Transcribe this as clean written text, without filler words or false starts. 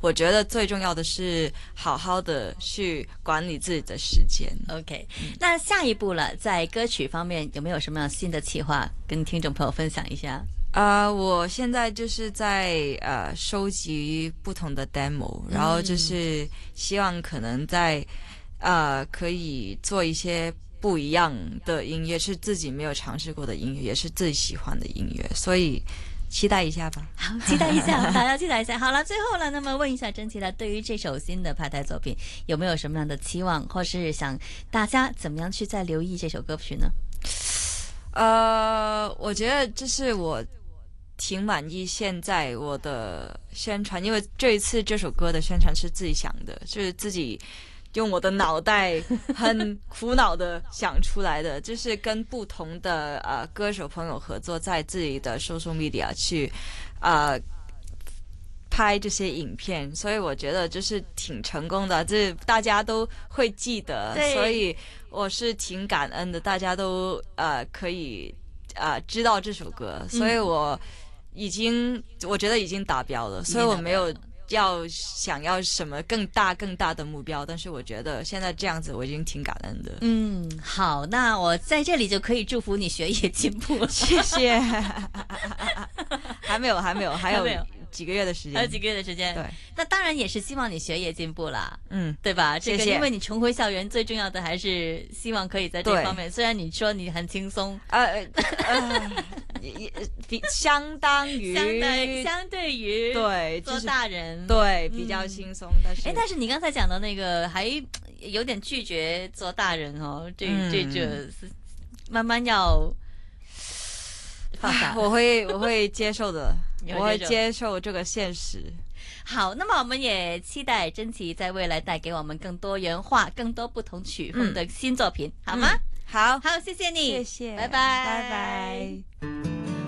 我觉得最重要的是好好的去管理自己的时间。 OK， 那下一步了，在歌曲方面有没有什么新的企划跟听众朋友分享一下？ 我现在就是在收集不同的 demo，然后就是希望可能在可以做一些不一样的音乐，是自己没有尝试过的音乐，也是自己喜欢的音乐，所以期待一下吧。 好，期待一下，大家期待一下。好了，最后了，那么问一下珍琪了，对于这首新的派台作品，有没有什么样的期望，或是想大家怎么样去再留意这首歌曲呢？ 我觉得就是我挺满意现在我的宣传，因为这一次这首歌的宣传是自己想的，就是自己用我的脑袋很苦恼的想出来的，就是跟不同的歌手朋友合作，在自己的 social media 去拍这些影片，所以我觉得就是挺成功的，就是大家都会记得，所以我是挺感恩的，大家都可以知道这首歌，所以我觉得已经达标了，所以我没有想要什么更大的目标，但是我觉得现在这样子我已经挺感恩的。 好，那我在这里就可以祝福你学业进步。 谢谢。还没有几个月的时间， 还有几个月的时间。 对， 那当然也是希望你学业进步啦，对吧？ 谢谢。 因为你重回校园，最重要的还是希望可以在这方面。虽然你说你很轻松， 相对于对做大人， 对比较轻松。 但是你刚才讲的那个还有点拒绝做大人哦，这慢慢要放下。 我会接受的。我会接受这个现实。 好，那么我们也期待珍琪在未来带给我们更多元化、更多不同曲风的新作品，好吗？ 好， 谢谢你， 谢谢， 拜拜， 拜拜。